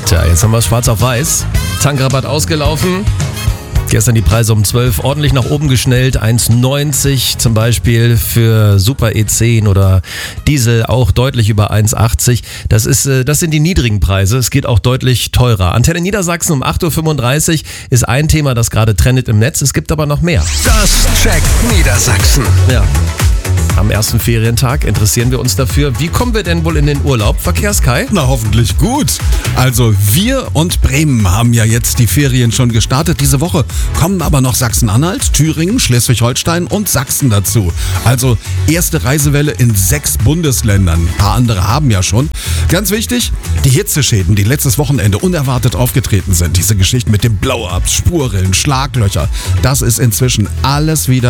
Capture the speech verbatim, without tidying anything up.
Tja, jetzt haben wir es schwarz auf weiß. Tankrabatt ausgelaufen. Gestern die Preise um zwölf ordentlich nach oben geschnellt. eins neunzig zum Beispiel für Super E zehn oder Diesel auch deutlich über eins achtzig. Das ist, das sind die niedrigen Preise. Es geht auch deutlich teurer. Antenne Niedersachsen um acht Uhr fünfunddreißig ist ein Thema, das gerade trendet im Netz. Es gibt aber noch mehr. Das checkt Niedersachsen. Ja. Am ersten Ferientag interessieren wir uns dafür. Wie kommen wir denn wohl in den Urlaub? Verkehrskai? Na, hoffentlich gut. Also wir und Bremen haben ja jetzt die Ferien schon gestartet. Diese Woche kommen aber noch Sachsen-Anhalt, Thüringen, Schleswig-Holstein und Sachsen dazu. Also erste Reisewelle in sechs Bundesländern. Ein paar andere haben ja schon. Ganz wichtig, die Hitzeschäden, die letztes Wochenende unerwartet aufgetreten sind. Diese Geschichten mit dem Blow-Ups, Spurrillen, Schlaglöcher. Das ist inzwischen alles wieder